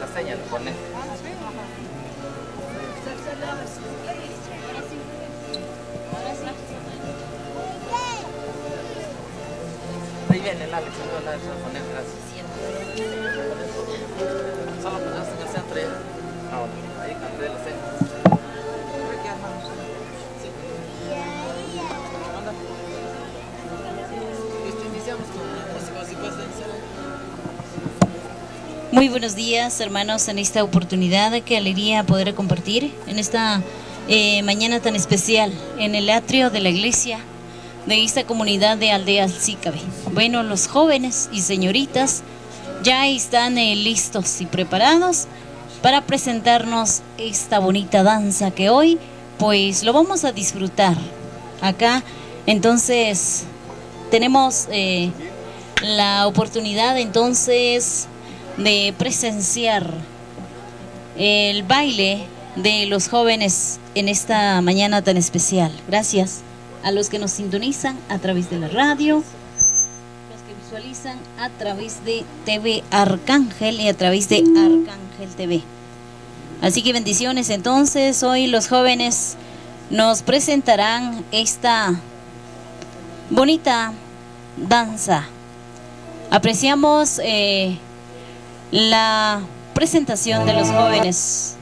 seña le pone. Ahí viene el Alex, no la poner, gracias. Solo ponerse en el centro ya. Ahora, ahí cambié la seña. Muy buenos días, hermanos, en esta oportunidad. Qué alegría poder compartir en esta mañana tan especial en el atrio de la iglesia de esta comunidad de Aldea Alcícabe. Bueno, los jóvenes y señoritas ya están listos y preparados para presentarnos esta bonita danza que hoy pues lo vamos a disfrutar acá. Entonces tenemos la oportunidad entonces de presenciar el baile de los jóvenes en esta mañana tan especial. Gracias a los que nos sintonizan a través de la radio, los que visualizan a través de TV Arcángel y a través de Arcángel TV. Así que bendiciones. Entonces hoy los jóvenes nos presentarán esta bonita danza. Apreciamos la presentación de los jóvenes.